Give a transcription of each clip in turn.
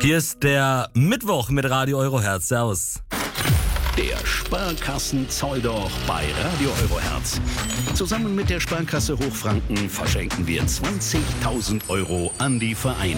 Hier ist der Mittwoch mit Radio Eurohertz. Servus. Der Sparkassen-Zolldoch bei Radio Eurohertz. Zusammen mit der Sparkasse Hochfranken verschenken wir 20.000 € an die Vereine.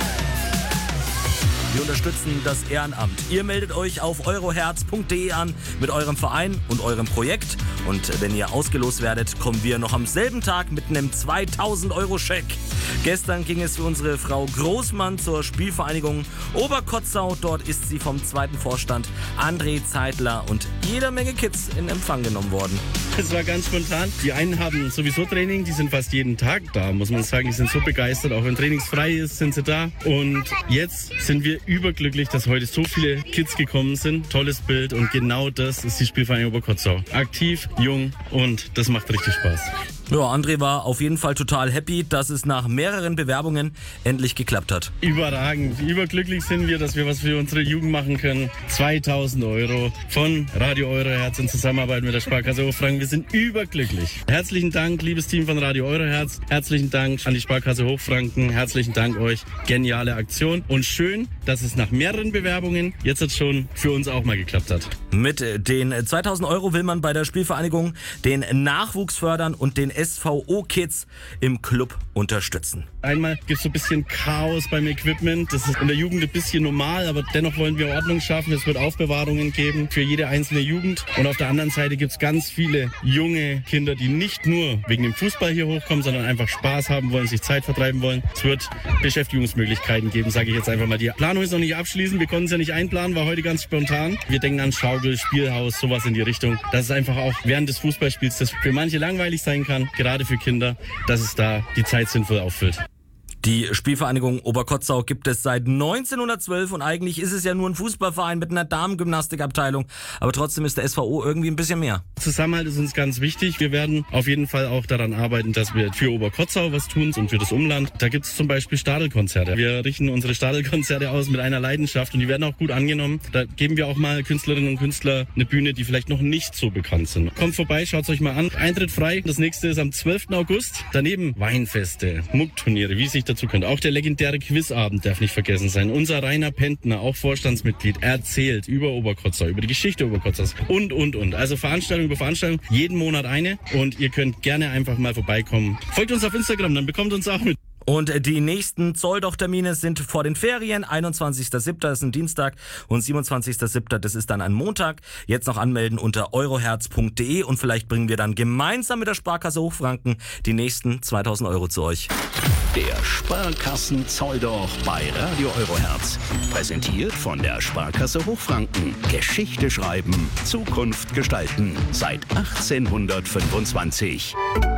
Wir unterstützen das Ehrenamt. Ihr meldet euch auf eurohertz.de an mit eurem Verein und eurem Projekt. Und wenn ihr ausgelost werdet, kommen wir noch am selben Tag mit einem 2.000 € Scheck. Gestern ging es für unsere Frau Großmann zur Spielvereinigung Oberkotzau. Dort ist sie vom zweiten Vorstand André Zeitler und jeder Menge Kids in Empfang genommen worden. Es war ganz spontan. Die einen haben sowieso Training, die sind fast jeden Tag da, muss man sagen. Die sind so begeistert, auch wenn trainingsfrei ist, sind sie da. Und jetzt sind wir überglücklich, dass heute so viele Kids gekommen sind. Tolles Bild und genau das ist die Spielvereinigung Oberkotzau. Aktiv, jung und das macht richtig Spaß. Ja, André war auf jeden Fall total happy, dass es nach mehreren Bewerbungen endlich geklappt hat. Überragend. Überglücklich sind wir, dass wir was für unsere Jugend machen können. 2.000 € von Radio Eurohertz in Zusammenarbeit mit der Sparkasse Hochfranken. Wir sind überglücklich. Herzlichen Dank, liebes Team von Radio Eurohertz. Herzlichen Dank an die Sparkasse Hochfranken. Herzlichen Dank euch. Geniale Aktion. Und schön, dass es nach mehreren Bewerbungen jetzt schon für uns auch mal geklappt hat. Mit den 2.000 € will man bei der Spielvereinigung den Nachwuchs fördern und den SVO-Kids im Club unterstützen. Einmal gibt es so ein bisschen Chaos beim Equipment. Das ist in der Jugend ein bisschen normal, aber dennoch wollen wir Ordnung schaffen. Es wird Aufbewahrungen geben für jede einzelne Jugend. Und auf der anderen Seite gibt es ganz viele junge Kinder, die nicht nur wegen dem Fußball hier hochkommen, sondern einfach Spaß haben wollen, sich Zeit vertreiben wollen. Es wird Beschäftigungsmöglichkeiten geben, sage ich jetzt einfach mal. Die Planung ist noch nicht abschließend. Wir konnten es ja nicht einplanen, war heute ganz spontan. Wir denken an Schaukel, Spielhaus, sowas in die Richtung. Dass es einfach auch während des Fußballspiels, das für manche langweilig sein kann, gerade für Kinder, dass es da die Zeit sinnvoll auffüllt. Die Spielvereinigung Oberkotzau gibt es seit 1912 und eigentlich ist es ja nur ein Fußballverein mit einer Damengymnastikabteilung, aber trotzdem ist der SVO irgendwie ein bisschen mehr. Zusammenhalt ist uns ganz wichtig. Wir werden auf jeden Fall auch daran arbeiten, dass wir für Oberkotzau was tun und für das Umland. Da gibt es zum Beispiel Stadelkonzerte. Wir richten unsere Stadelkonzerte aus mit einer Leidenschaft und die werden auch gut angenommen. Da geben wir auch mal Künstlerinnen und Künstler eine Bühne, die vielleicht noch nicht so bekannt sind. Kommt vorbei, schaut es euch mal an. Eintritt frei. Das nächste ist am 12. August. Daneben Weinfeste, Muckturniere, wie sich dazu könnte. Auch der legendäre Quizabend darf nicht vergessen sein. Unser Rainer Pentner, auch Vorstandsmitglied, erzählt über Oberkotzau, über die Geschichte Oberkotzaus und. Also Veranstaltung über Veranstaltung, jeden Monat eine und ihr könnt gerne einfach mal vorbeikommen. Folgt uns auf Instagram, dann bekommt uns auch mit. Und die nächsten Zolldoch-Termine sind vor den Ferien. 21.07. ist ein Dienstag und 27.07. das ist dann ein Montag. Jetzt noch anmelden unter eurohertz.de und vielleicht bringen wir dann gemeinsam mit der Sparkasse Hochfranken die nächsten 2.000 € zu euch. Der Sparkassen-Zolldoch bei Radio Eurohertz. Präsentiert von der Sparkasse Hochfranken. Geschichte schreiben, Zukunft gestalten. Seit 1825.